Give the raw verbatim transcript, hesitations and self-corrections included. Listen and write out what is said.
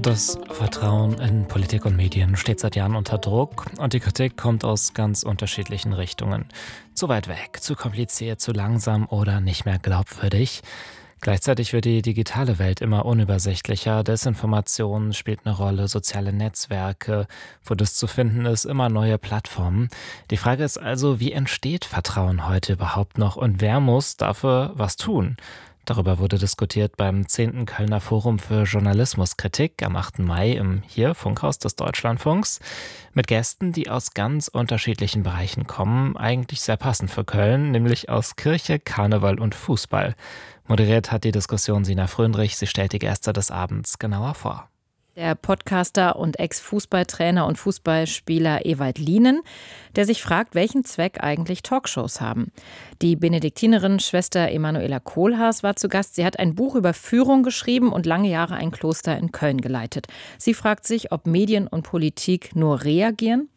Das Vertrauen in Politik und Medien steht seit Jahren unter Druck und die Kritik kommt aus ganz unterschiedlichen Richtungen. Zu weit weg, zu kompliziert, zu langsam oder nicht mehr glaubwürdig. Gleichzeitig wird die digitale Welt immer unübersichtlicher, Desinformation spielt eine Rolle, soziale Netzwerke, wo das zu finden ist, immer neue Plattformen. Die Frage ist also, wie entsteht Vertrauen heute überhaupt noch und wer muss dafür was tun? Darüber wurde diskutiert beim zehnten Kölner Forum für Journalismuskritik am achten Mai im hier Funkhaus des Deutschlandfunks mit Gästen, die aus ganz unterschiedlichen Bereichen kommen, eigentlich sehr passend für Köln, nämlich aus Kirche, Karneval und Fußball. Moderiert hat die Diskussion Sina Fröndrich, sie stellt die Gäste des Abends genauer vor. Der Podcaster und Ex-Fußballtrainer und Fußballspieler Ewald Lienen, der sich fragt, welchen Zweck eigentlich Talkshows haben. Die Benediktinerin Schwester Emanuela Kohlhaas war zu Gast. Sie hat ein Buch über Führung geschrieben und lange Jahre ein Kloster in Köln geleitet. Sie fragt sich, ob Medien und Politik nur reagieren